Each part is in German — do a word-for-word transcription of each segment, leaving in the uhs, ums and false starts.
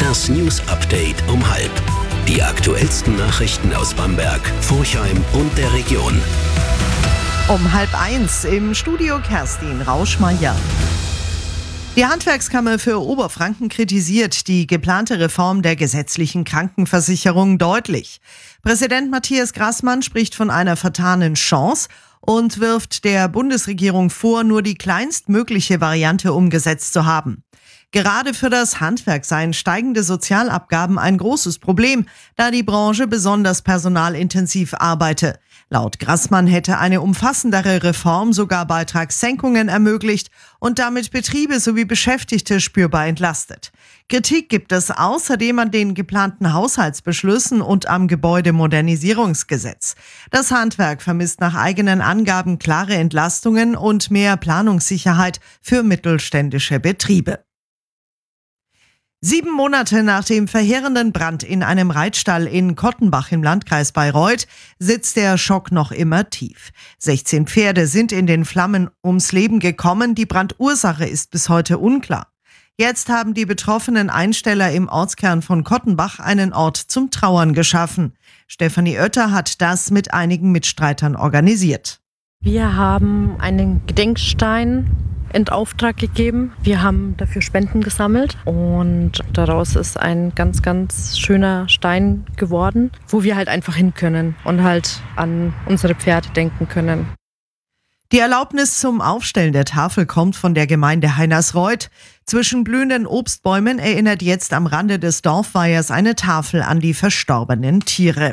Das News Update um halb. Die aktuellsten Nachrichten aus Bamberg, Forchheim und der Region. Um halb eins im Studio Kerstin Rauschmeier. Die Handwerkskammer für Oberfranken kritisiert die geplante Reform der gesetzlichen Krankenversicherung deutlich. Präsident Matthias Grassmann spricht von einer vertanen Chance und wirft der Bundesregierung vor, nur die kleinstmögliche Variante umgesetzt zu haben. Gerade für das Handwerk seien steigende Sozialabgaben ein großes Problem, da die Branche besonders personalintensiv arbeite. Laut Grassmann hätte eine umfassendere Reform sogar Beitragssenkungen ermöglicht und damit Betriebe sowie Beschäftigte spürbar entlastet. Kritik gibt es außerdem an den geplanten Haushaltsbeschlüssen und am Gebäudemodernisierungsgesetz. Das Handwerk vermisst nach eigenen Angaben klare Entlastungen und mehr Planungssicherheit für mittelständische Betriebe. Sieben Monate nach dem verheerenden Brand in einem Reitstall in Kottenbach im Landkreis Bayreuth sitzt der Schock noch immer tief. sechzehn Pferde sind in den Flammen ums Leben gekommen. Die Brandursache ist bis heute unklar. Jetzt haben die betroffenen Einsteller im Ortskern von Kottenbach einen Ort zum Trauern geschaffen. Stefanie Oetter hat das mit einigen Mitstreitern organisiert. Wir haben einen Gedenkstein in Auftrag gegeben. Wir haben dafür Spenden gesammelt und daraus ist ein ganz, ganz schöner Stein geworden, wo wir halt einfach hin können und halt an unsere Pferde denken können. Die Erlaubnis zum Aufstellen der Tafel kommt von der Gemeinde Heinersreuth. Zwischen blühenden Obstbäumen erinnert jetzt am Rande des Dorfweihers eine Tafel an die verstorbenen Tiere.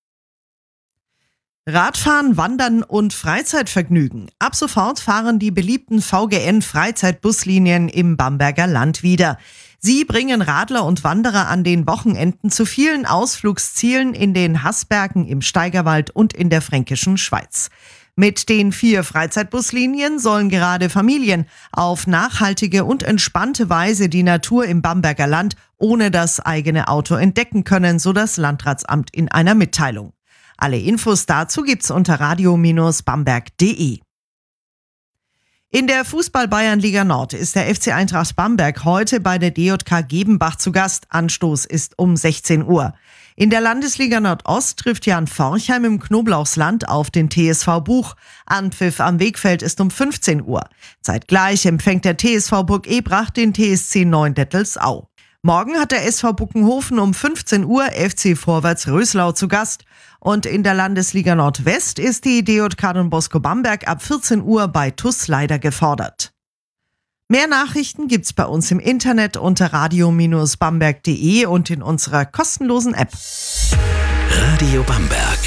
Radfahren, Wandern und Freizeitvergnügen. Ab sofort fahren die beliebten V G N-Freizeitbuslinien im Bamberger Land wieder. Sie bringen Radler und Wanderer an den Wochenenden zu vielen Ausflugszielen in den Haßbergen, im Steigerwald und in der fränkischen Schweiz. Mit den vier Freizeitbuslinien sollen gerade Familien auf nachhaltige und entspannte Weise die Natur im Bamberger Land ohne das eigene Auto entdecken können, so das Landratsamt in einer Mitteilung. Alle Infos dazu gibt's unter radio Bindestrich bamberg punkt de. In der Fußball-Bayernliga Nord ist der F C Eintracht Bamberg heute bei der D J K Gebenbach zu Gast. Anstoß ist um sechzehn Uhr. In der Landesliga Nordost trifft Jan Forchheim im Knoblauchsland auf den T S V Buch. Anpfiff am Wegfeld ist um fünfzehn Uhr. Zeitgleich empfängt der T S V Burg Ebrach den T S C Neuendettelsau. Morgen hat der S V Buckenhofen um fünfzehn Uhr F C Vorwärts Röslau zu Gast. Und in der Landesliga Nordwest ist die D J K Don Bosco Bamberg ab vierzehn Uhr bei T U S leider gefordert. Mehr Nachrichten gibt's bei uns im Internet unter radio Bindestrich bamberg punkt de und in unserer kostenlosen App. Radio Bamberg.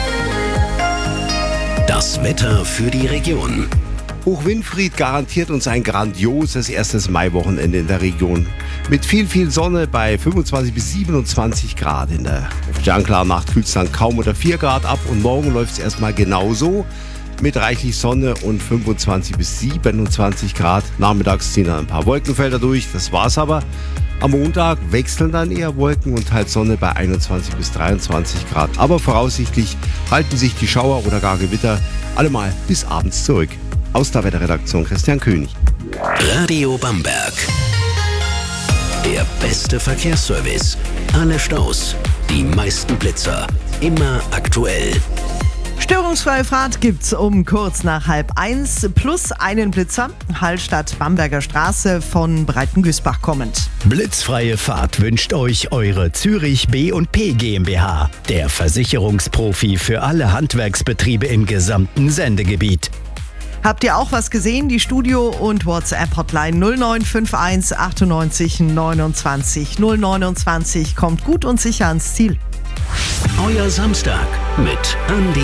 Das Wetter für die Region. Hoch Winfried garantiert uns ein grandioses erstes Maiwochenende in der Region. Mit viel, viel Sonne bei fünfundzwanzig bis siebenundzwanzig Grad. In der sternklaren Nacht kühlt es dann kaum unter vier Grad ab und morgen läuft es erstmal genauso. Mit reichlich Sonne und fünfundzwanzig bis siebenundzwanzig Grad. Nachmittags ziehen dann ein paar Wolkenfelder durch, das war's aber. Am Montag wechseln dann eher Wolken und halt Sonne bei einundzwanzig bis dreiundzwanzig Grad. Aber voraussichtlich halten sich die Schauer oder gar Gewitter allemal bis abends zurück. Aus der Wetterredaktion Christian König. Radio Bamberg. Der beste Verkehrsservice. Alle Staus, die meisten Blitzer. Immer aktuell. Störungsfreie Fahrt gibt's um kurz nach halb eins plus einen Blitzer. Hallstatt Bamberger Straße von Breitengüßbach kommend. Blitzfreie Fahrt wünscht euch eure Zürich B und P GmbH. Der Versicherungsprofi für alle Handwerksbetriebe im gesamten Sendegebiet. Habt ihr auch was gesehen? Die Studio- und WhatsApp-Hotline null neun fünf eins achtundneunzig neunundzwanzig null neunundzwanzig kommt gut und sicher ans Ziel. Euer Samstag mit Andi